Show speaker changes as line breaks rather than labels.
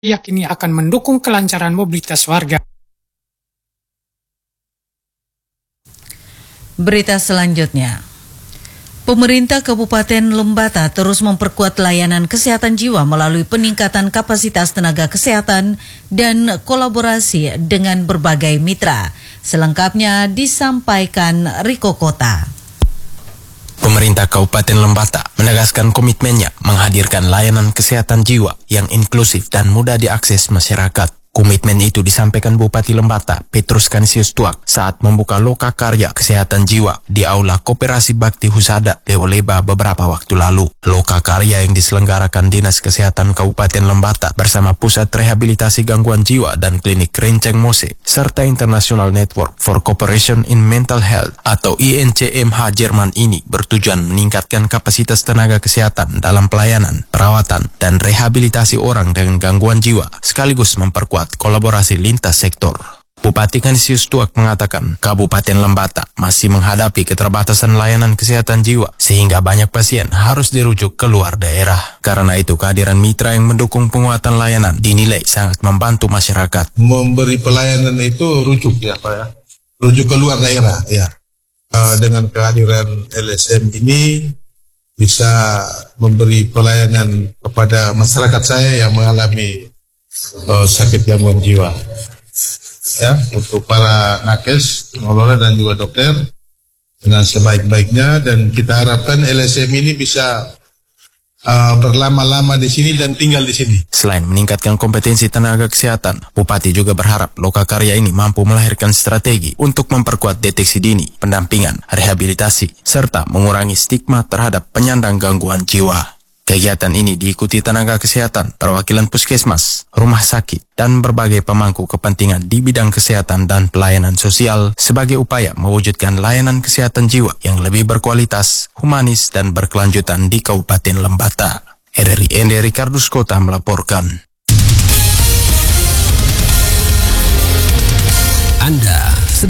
yakini akan mendukung kelancaran mobilitas warga.
Berita selanjutnya. Pemerintah Kabupaten Lembata terus memperkuat layanan kesehatan jiwa melalui peningkatan kapasitas tenaga kesehatan dan kolaborasi dengan berbagai mitra. Selengkapnya disampaikan Riko Kota.
Pemerintah Kabupaten Lembata menegaskan komitmennya menghadirkan layanan kesehatan jiwa yang inklusif dan mudah diakses masyarakat. Komitmen itu disampaikan Bupati Lembata, Petrus Kanisius Tuak, saat membuka loka karya kesehatan jiwa di Aula Koperasi Bakti Husada, Leba beberapa waktu lalu. Loka karya yang diselenggarakan Dinas Kesehatan Kabupaten Lembata bersama Pusat Rehabilitasi Gangguan Jiwa dan Klinik Renceng Mose, serta International Network for Cooperation in Mental Health atau INCMH Jerman ini bertujuan meningkatkan kapasitas tenaga kesehatan dalam pelayanan, perawatan, dan rehabilitasi orang dengan gangguan jiwa, sekaligus memperkuat kolaborasi lintas sektor. Bupati Kanisius Tuak mengatakan Kabupaten Lembata masih menghadapi keterbatasan layanan kesehatan jiwa sehingga banyak pasien harus dirujuk ke luar daerah. Karena itu kehadiran mitra yang mendukung penguatan layanan dinilai sangat membantu masyarakat.
Memberi pelayanan itu rujuk ya Pak ya. Rujuk ke luar daerah ya. Dengan kehadiran LSM ini bisa memberi pelayanan kepada masyarakat saya yang mengalami sakit gangguan jiwa ya, untuk para nakes, pengelola dan juga dokter dengan sebaik-baiknya, dan kita harapkan LSM ini bisa berlama-lama di sini dan tinggal di sini.
Selain meningkatkan kompetensi tenaga kesehatan, Bupati juga berharap loka karya ini mampu melahirkan strategi untuk memperkuat deteksi dini, pendampingan, rehabilitasi, serta mengurangi stigma terhadap penyandang gangguan jiwa. Kegiatan ini diikuti tenaga kesehatan, perwakilan puskesmas, rumah sakit, dan berbagai pemangku kepentingan di bidang kesehatan dan pelayanan sosial sebagai upaya mewujudkan layanan kesehatan jiwa yang lebih berkualitas, humanis, dan berkelanjutan di Kabupaten Lembata. RRI Ricardus Kota melaporkan.
Anda